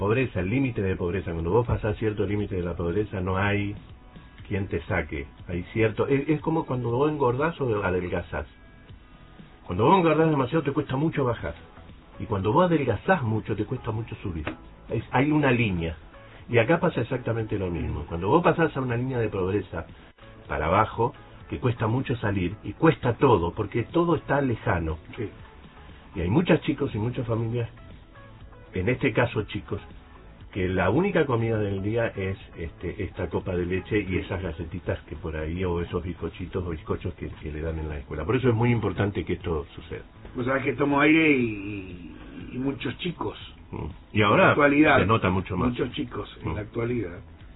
pobreza, el límite de pobreza, cuando vos pasás cierto límite de la pobreza, no hay quien te saque. Hay cierto, es como cuando vos engordás o adelgazás. Cuando vos engordás demasiado te cuesta mucho bajar. Y cuando vos adelgazás mucho te cuesta mucho subir. Hay una línea. Y acá pasa exactamente lo mismo. Cuando vos pasás a una línea de pobreza para abajo, que cuesta mucho salir, y cuesta todo, porque todo está lejano. Sí. Y hay muchos chicos y muchas familias, en este caso chicos, que la única comida del día es esta copa de leche y esas galletitas que por ahí, o esos bizcochitos o bizcochos que le dan en la escuela. Por eso es muy importante que esto suceda. Vos sabés que tomo aire y muchos chicos. Y ahora en la actualidad, se nota mucho más. Muchos chicos en la actualidad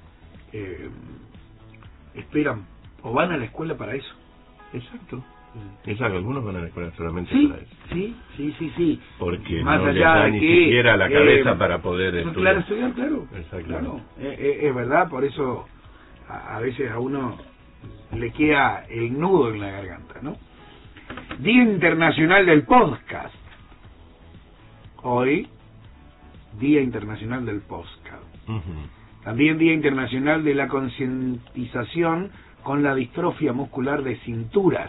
esperan o van a la escuela para eso. Exacto. Exacto, algunos van a la escuela solamente Sí, para eso. Sí. Porque más no allá les da de ni que, siquiera la cabeza para poder estudiar. Claro, estudiar, claro. Exactamente. Claro. Es verdad, por eso a veces a uno le queda el nudo en la garganta, ¿no? Día Internacional del Podcast. Hoy, Día Internacional del Podcast. También Día Internacional de la Concientización con la Distrofia Muscular de Cinturas.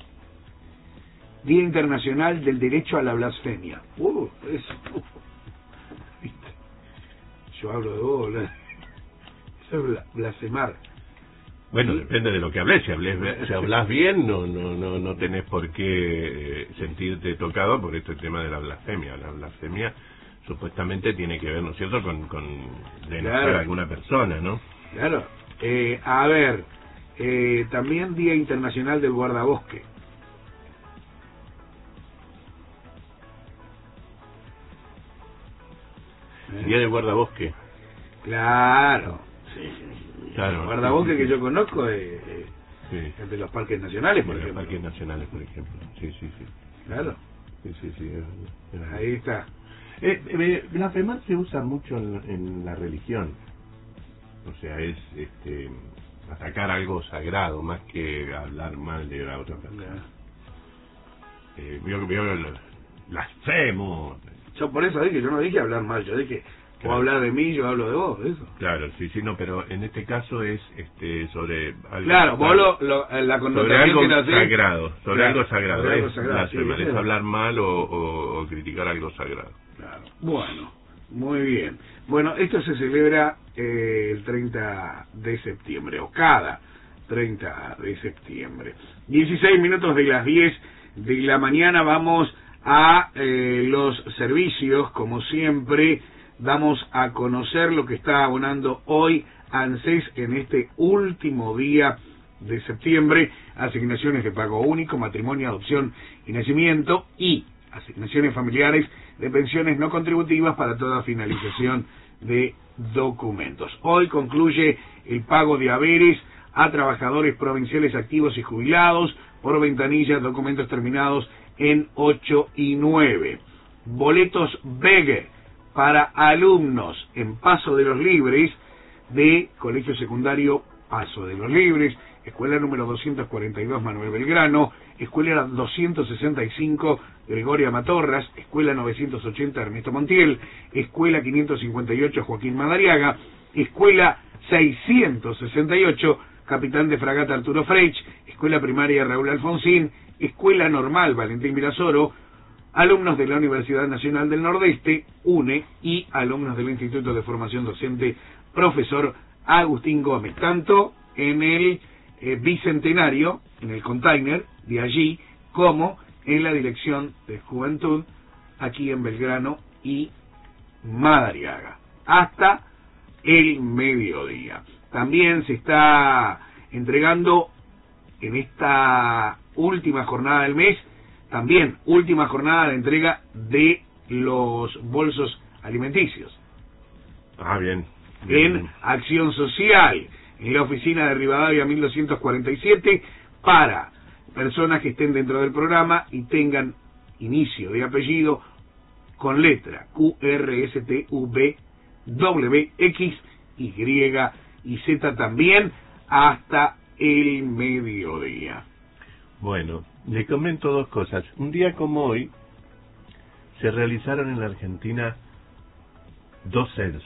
Día Internacional del Derecho a la Blasfemia. Eso. ¿Viste? Yo hablo de vos, eso es blasfemar. Bueno, depende de lo que hables. Si hablas bien, no tenés por qué sentirte tocado por este tema de la blasfemia. La blasfemia supuestamente tiene que ver, ¿no es cierto?, con denunciar a alguna persona, ¿no? Claro. A ver, también Día Internacional del Guardabosque. Día del guardabosque. Claro. Sí. Claro. El guardabosque que yo conozco es el de los parques nacionales, por ejemplo. Los parques nacionales, por ejemplo. Sí. Claro. Sí. Ahí está. Blasfemar se usa mucho en la religión. O sea, es atacar algo sagrado más que hablar mal de la otra persona. Vio blasfemo. Yo por eso dije, yo no dije hablar mal, yo dije, o hablar de mí, yo hablo de vos, eso. Claro, sí, no, pero en este caso es sobre algo. Claro, vos la connotación sobre algo que nacés, sagrado, sobre algo sagrado, sobre algo es sagrado, blasfemar, es hablar mal o criticar algo sagrado. Claro. Bueno, muy bien. Bueno, esto se celebra el 30 de septiembre, o cada 30 de septiembre. 16 minutos de las 10 de la mañana, vamos a los servicios. Como siempre, damos a conocer lo que está abonando hoy ANSES en este último día de septiembre: asignaciones de pago único, matrimonio, adopción y nacimiento, y asignaciones familiares de pensiones no contributivas para toda finalización de documentos. Hoy concluye el pago de haberes a trabajadores provinciales activos y jubilados por ventanillas, documentos terminados en 8 y 9. Boletos BEG para alumnos en Paso de los Libres de Colegio Secundario Paso de los Libres, Escuela número 242 Manuel Belgrano, Escuela 265 Gregoria Matorras, Escuela 980 Ernesto Montiel, Escuela 558 Joaquín Madariaga, Escuela 668 Capitán de Fragata Arturo Frech, Escuela Primaria Raúl Alfonsín, Escuela Normal Valentín Virasoro, alumnos de la Universidad Nacional del Nordeste, UNE, y alumnos del Instituto de Formación Docente Profesor Agustín Gómez, tanto en el Bicentenario, en el container de allí, como en la Dirección de Juventud, aquí en Belgrano y Madariaga, hasta el mediodía. También se está entregando en esta última jornada del mes, también última jornada de entrega de los bolsos alimenticios. Bien. En Acción Social, en la oficina de Rivadavia 1247, para personas que estén dentro del programa y tengan inicio de apellido con letra Q, R, S, T, V, W, X, Y y Z, también hasta el mediodía. Bueno, le comento dos cosas. Un día como hoy se realizaron en la Argentina 2 censos.